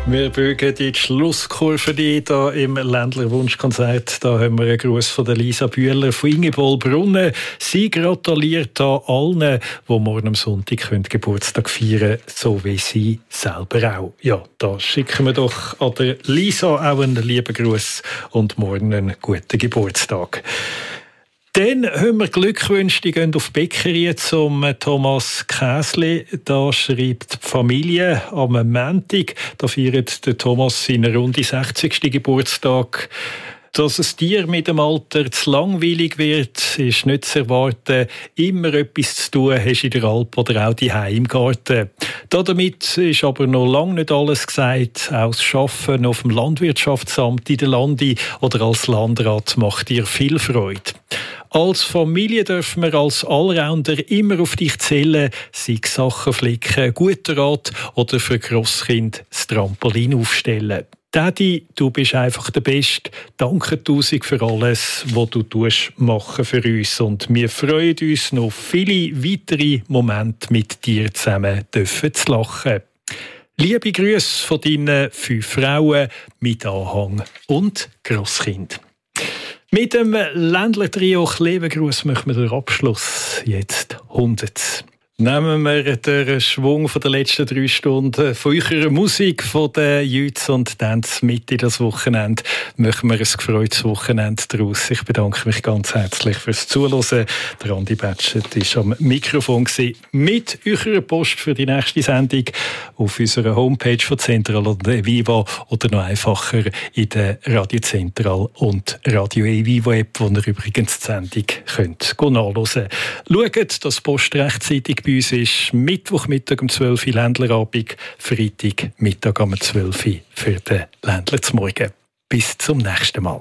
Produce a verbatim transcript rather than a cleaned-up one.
Wir bögen die Schlusskurve hier im Ländler Wunschkonzert. Da haben wir einen Gruß von der Lisa Bühler von Ingeborg-Brunnen. Sie gratuliert da allen, die morgen am Sonntag Geburtstag feiern können, so wie sie selber auch. Ja, da schicken wir doch an der Lisa auch einen lieben Gruß und morgen einen guten Geburtstag. Dann haben wir Glückwünsche, die gehen auf die Bäckerei zum Thomas Käsli. Da schreibt die Familie am Montag, da feiert der Thomas seinen rund sechzigsten Geburtstag. Dass es dir mit dem Alter zu langweilig wird, ist nicht zu erwarten. Immer etwas zu tun hast in der Alp oder auch daheim im Garten. Damit ist aber noch lange nicht alles gesagt. Auch das Arbeiten auf dem Landwirtschaftsamt in der Landi oder als Landrat macht dir viel Freude. Als Familie dürfen wir als Allrounder immer auf dich zählen, sei es Sachen flicken, guter Rat oder für Grosskind das Trampolin aufstellen. Daddy, du bist einfach der Beste. Danke tausend für alles, was du tust, machen für uns. Und wir freuen uns noch viele weitere Momente mit dir zusammen dürfen zu lachen. Liebe Grüße von deinen fünf Frauen mit Anhang und Grosskind. Mit dem Ländler-Trio Klebegruß machen wir den Abschluss jetzt hundert. Nehmen wir den Schwung von der letzten drei Stunden von eurer Musik, von den Jüts und Tanz mit in das Wochenende. Machen wir ein gefreutes Wochenende daraus. Ich bedanke mich ganz herzlich fürs Zuhören. Der Andi Batschet war am Mikrofon mit eurer Post für die nächste Sendung auf unserer Homepage von Central und Viva oder noch einfacher in der Radio Central und Radio Viva App, wo ihr übrigens die Sendung könnt nachhören. Schaut, dass die Post rechtzeitig bei uns ist. Mittwochmittag um zwölf Uhr Ländlerabend, Freitag Mittag um zwölf Uhr für den Ländler zum Morgen. Bis zum nächsten Mal.